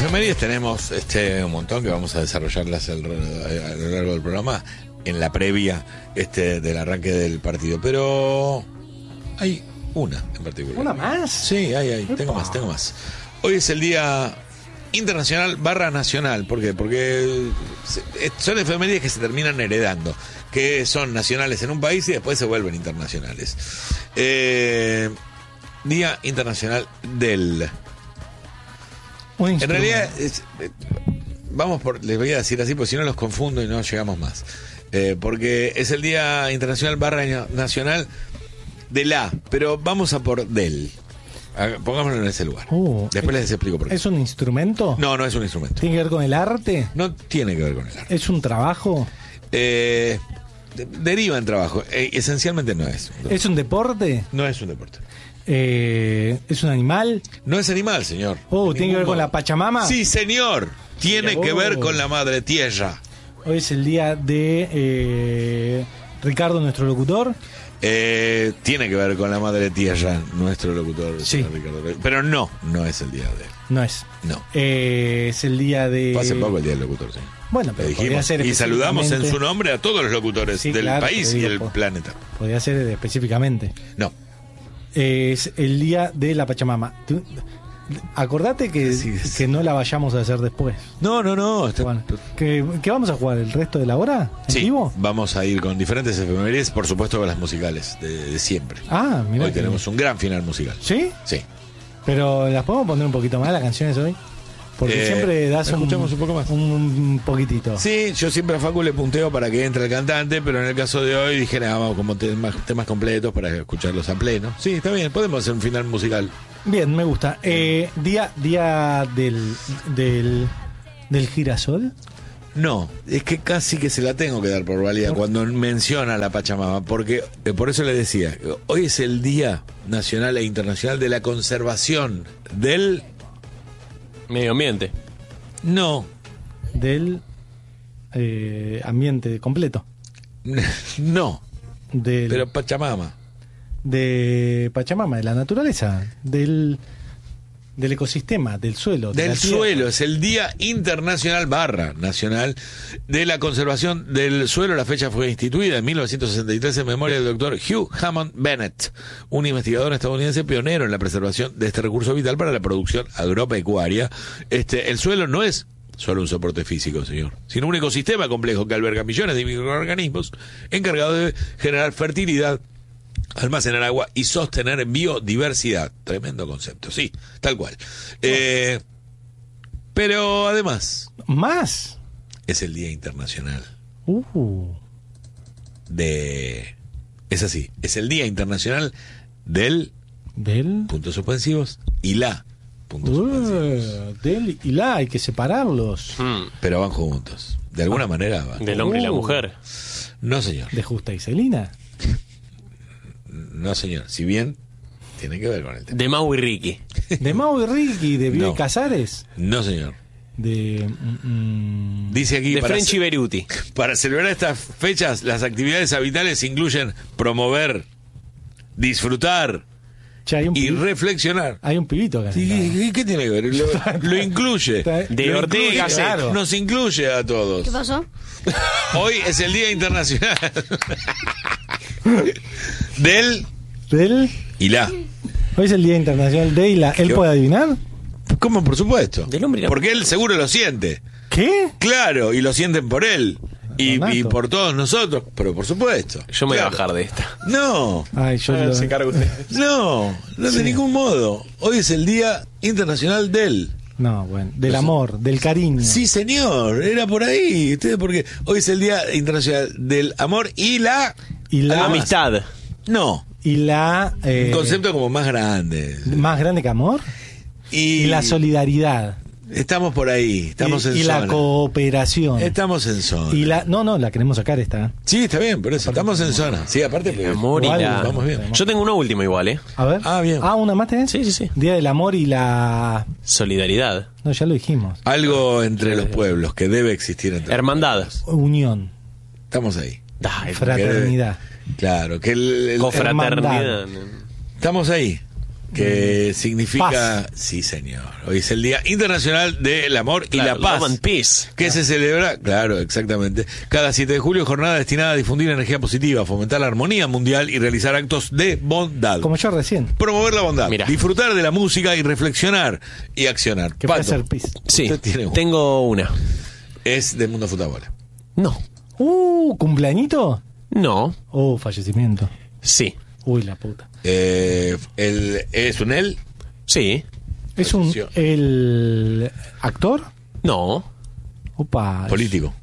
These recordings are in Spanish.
efemérides tenemos un montón que vamos a desarrollarlas a lo largo del programa en la previa del arranque del partido, pero hay una en particular. ¿Una más? Sí, hay. Tengo más. Hoy es el día internacional / nacional. ¿Por qué? Porque son efemérides que se terminan heredando, que son nacionales en un país y después se vuelven internacionales. Día Internacional del... En realidad, les voy a decir así, porque si no los confundo y no llegamos más. Porque es el Día Internacional / Nacional de la, pero vamos a por del. Pongámoslo en ese lugar. Después les explico por qué. ¿Es un instrumento? No es un instrumento. ¿Tiene que ver con el arte? No tiene que ver con el arte. ¿Es un trabajo? Deriva en trabajo. Esencialmente no es. ¿Es un deporte? No es un deporte. ¿Es un animal? No es animal, señor. ¿Tiene que ver con la Pachamama? Sí, señor. Tiene que ver con la madre tierra. Hoy es el día de Ricardo, nuestro locutor. Tiene que ver con la madre tierra, nuestro locutor. Sí. Ricardo. Pero no es el día de él. No es. No. Es el día de... Hace poco el día del locutor, sí. Bueno, pero podría ser y saludamos en su nombre a todos los locutores del país y el planeta. Podría ser específicamente. No. Es el día de la Pachamama. Acordate que no la vayamos a hacer después. No. Bueno, ¿qué vamos a jugar? ¿El resto de la hora? ¿En vivo? Vamos a ir con diferentes efemérides, por supuesto con las musicales de siempre. Mira. Hoy tenemos un gran final musical. ¿Sí? Sí. Pero ¿las podemos poner un poquito más las canciones hoy? Porque siempre das escuchamos un poco más. Un poquitito. Sí, yo siempre a Facu le punteo para que entre el cantante, pero en el caso de hoy dije, vamos como temas completos para escucharlos a pleno. Sí, está bien, podemos hacer un final musical. Bien, me gusta. Día del girasol. No, es que casi que se la tengo que dar por válida cuando menciona la Pachamama, porque por eso le decía, hoy es el Día Nacional e Internacional de la Conservación del... Medio ambiente. No. Del ambiente completo. No. Pero Pachamama. De Pachamama, de la naturaleza, del ecosistema, del suelo. Del suelo, es el Día Internacional / Nacional de la Conservación del Suelo. La fecha fue instituida en 1963 en memoria del doctor Hugh Hammond Bennett, un investigador estadounidense pionero en la preservación de este recurso vital para la producción agropecuaria. El suelo no es solo un soporte físico, señor, sino un ecosistema complejo que alberga millones de microorganismos encargados de generar fertilidad, almacenar agua y sostener biodiversidad. Tremendo concepto, sí, tal cual. Pero además... ¿Más? Es el Día Internacional Es así, es el Día Internacional del... puntos suspensivos y la... puntos suspensivos. Del y la, hay que separarlos. Pero van juntos. De alguna manera van. Del hombre y la mujer. No, señor. ¿De Justa y Celina? No, señor. Si bien tiene que ver con el tema. De Mau y Ricky. ¿De Mau y Ricky? ¿De Bioy No. Casares? No, señor. Dice aquí... De Frenchy Beruti. Para celebrar estas fechas, las actividades habituales incluyen promover, disfrutar y reflexionar. Hay un pibito acá. ¿Y qué tiene que ver? Lo incluye. De Lo Ortega incluye, Gasset. claro. Nos incluye a todos. ¿Qué pasó? Hoy es el Día Internacional del y la. Hoy es el Día Internacional de y la. ¿Él puede adivinar? ¿Cómo? Por supuesto. Del hombre y la Porque él seguro lo siente. ¿Qué? Claro, y lo sienten por él. Y por todos nosotros, pero por supuesto. Yo me voy a Claro. bajar de esta. No, Ay, yo Se carga usted. no, de ningún modo. Hoy es el Día Internacional del... No, bueno, del amor, del cariño. Sí, señor, era por ahí. Ustedes, porque hoy es el Día Internacional del Amor y la... Y la Amistad. No, Y la un concepto como más grande. más grande que amor. Y la solidaridad. Estamos por ahí, estamos en y zona. la cooperación. Estamos en zona. Y la no, la queremos sacar esta. Sí, está bien, por eso, estamos en zona. Sí, aparte... El amor y igual, la... vamos bien. Yo tengo una última igual, ¿eh? A ver. Bien. ¿Una más tenés? Sí, sí, sí. Día del amor y la... Solidaridad. No, ya lo dijimos. Algo entre los pueblos que debe existir entre Hermandad. los pueblos. Unión. Estamos ahí. Fraternidad. Claro, que Confraternidad. estamos ahí. que significa... Paz. Sí, señor. Hoy es el Día Internacional del Amor y la Paz. Love and Peace. Que se celebra, claro, exactamente, cada 7 de julio, jornada destinada a difundir energía positiva, fomentar la armonía mundial y realizar actos de bondad. Como yo recién. Promover la bondad, Mira. disfrutar de la música y reflexionar y accionar. Que Pato, puede ser pis. Sí, Usted tiene uno. tengo una. es del mundo fútbol. No. ¿Cumpleañito? No. Fallecimiento. Sí. Uy, la puta. ¿Es un él? Sí. ¿Es el actor? No. Opa. Político.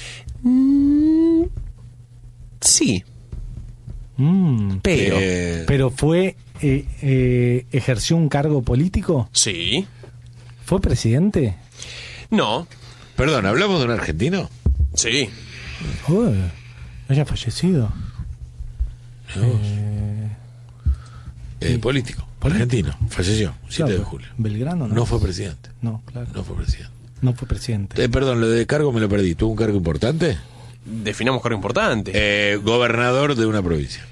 Sí. Pero. Pero. Pero ejerció un cargo político. Sí. ¿Fue presidente? No. Perdón, ¿hablamos de un argentino? Sí. Uy, haya fallecido. Político. Argentino. Falleció. 7 de Claro, julio. Belgrano, ¿no? No fue presidente. No, claro. No fue presidente. No fue presidente. Perdón, lo de cargo me lo perdí. ¿Tuvo un cargo importante? Definamos cargo importante. Gobernador de una provincia.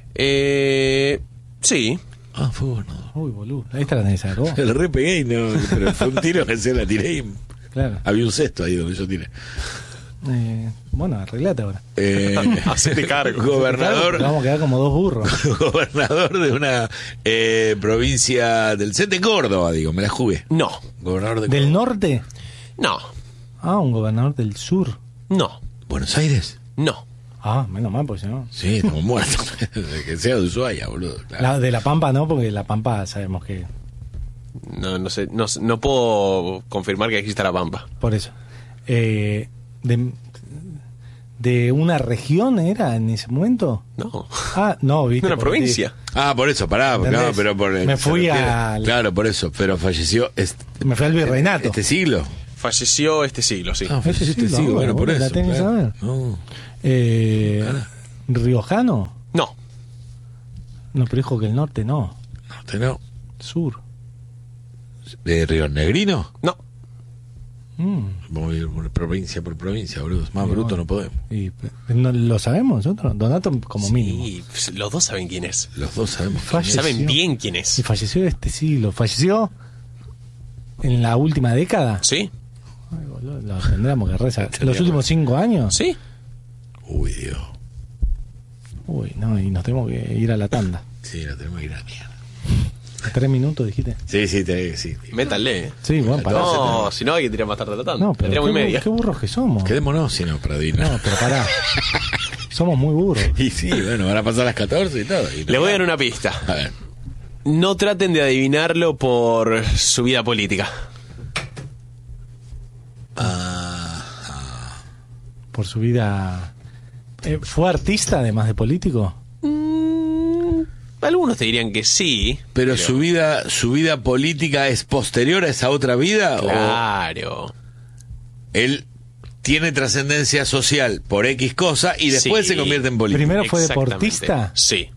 Sí. Ah, fue gobernador. Uy, boludo. Esta la tenés algo. El re pegué y no, pero fue un tiro que se la tiré y Claro. había un cesto ahí donde yo tiré. Bueno, arreglate ahora. Hacete cargo. Gobernador. Vamos a quedar como dos burros. Gobernador de una provincia del centro de Córdoba, digo, me la jugué. No. Gobernador de ¿Del Córdoba. norte? No. Un gobernador del sur. No. ¿Buenos Aires? No. Menos mal, porque si no. Sí, estamos muertos. Que sea de Ushuaia, boludo. Claro. De La Pampa no, porque La Pampa sabemos que. No sé. No puedo confirmar que exista la Pampa. Por eso. ¿De una región era en ese momento? No. No, viste. De una porque provincia. Por eso, pará. ¿Entendés? No, pero por Me fui se refiere- al- Claro, por eso. Pero falleció me fui al virreinato. este siglo. Falleció este siglo, sí. Falleció este siglo, siglo. Bueno, por la eso. tenés que claro. saber. No. ¿Riojano? No. No, pero dijo que el norte no. No, usted no. Sur. ¿De Río Negrino? No. Vamos a ir por provincia por provincia, boludo. Más Sí, bruto bueno. no podemos. ¿No lo sabemos nosotros? Donato como mínimo. Sí, los dos saben quién es. Los dos sabemos. Falleció. Saben bien quién Y es. falleció este siglo. ¿Falleció en la última década? ¿Sí? Ay, boludo, lo tendríamos que rezar. ¿Los Tendríamos. últimos 5 años? ¿Sí? Uy, Dios. Uy, no, y nos tenemos que ir a la tanda. Sí, la tenemos que ir a la mierda. 3 minutos, dijiste. Sí, sí. Métanle. Sí, bueno, pará. No, si no hay que tirar más tarde la tanda. No, La pero tiramos y media. qué burros que somos. Quedémonos, si no, Pradina. No, pero pará. Somos muy burros. Y sí, bueno, van a pasar las 14 y todo. Y no. Le voy a dar una pista. A ver. No traten de adivinarlo por su vida política. Por su vida. ¿Fue artista además de político? Algunos te dirían que sí. Pero su vida política es posterior a esa otra vida Claro. o él tiene trascendencia social por X cosa y después Sí. se convierte en político. Primero fue Exactamente. deportista. Sí.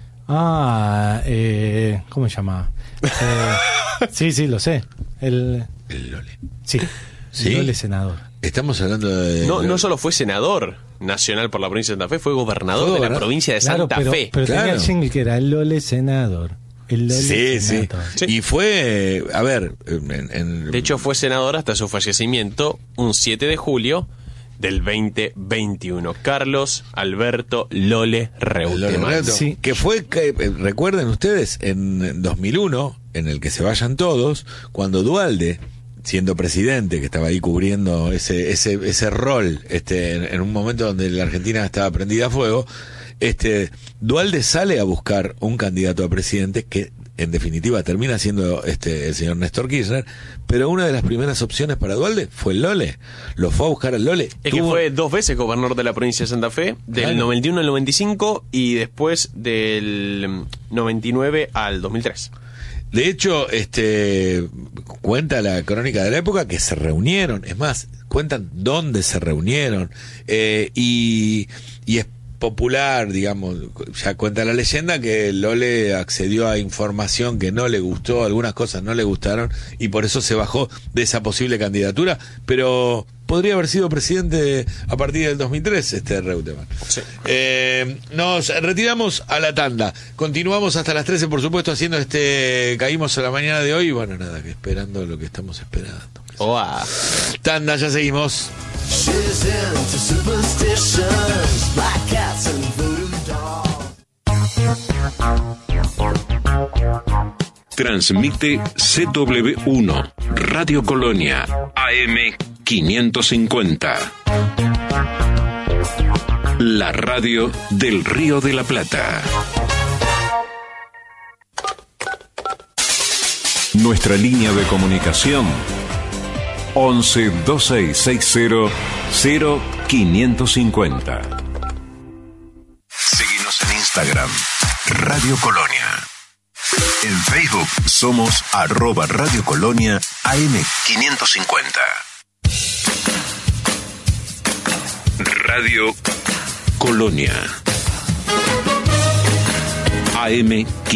¿Cómo se llama? Sí, lo sé. El Lole. Sí. ¿Sí? Lole senador. Estamos hablando de No solo fue senador nacional por la provincia de Santa Fe, fue gobernador de la provincia de Claro, Santa pero, Fe. pero tenía Claro. el jingle que era el Lole senador. El Lole Sí. senador. Sí. Y fue, a ver, en De hecho, fue senador hasta su fallecimiento un 7 de julio del 2021. Carlos Alberto Lole Reutemann. Renato, Sí. que fue, recuerden ustedes, en 2001, en el que se vayan todos, cuando Duhalde, siendo presidente, que estaba ahí cubriendo ese rol, en un momento donde la Argentina estaba prendida a fuego, Duhalde sale a buscar un candidato a presidente que en definitiva termina siendo el señor Néstor Kirchner, pero una de las primeras opciones para Duhalde fue el Lole. Lo fue a buscar al Lole. Es que Tuvo- fue 2 veces gobernador de la provincia de Santa Fe, del Claro. 91 al 95 y después del 99 al 2003. De hecho, cuenta la crónica de la época que se reunieron, es más, cuentan dónde se reunieron, y es popular, digamos, ya cuenta la leyenda que Lole accedió a información que no le gustó, algunas cosas no le gustaron y por eso se bajó de esa posible candidatura, pero podría haber sido presidente a partir del 2003 Reutemann. Sí. Nos retiramos a la tanda, continuamos hasta las 13 por supuesto haciendo caímos a la mañana de hoy y bueno, nada, que esperando lo que estamos esperando. Oa. Tanda, ya seguimos. Transmite CW1 Radio Colonia AM 550. La radio del Río de la Plata. Nuestra línea de comunicación 11 2660 0550. Síguenos en Instagram, Radio Colonia. En Facebook somos @Radio Colonia AM550. Radio Colonia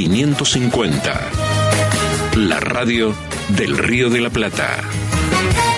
AM550. La radio del Río de la Plata.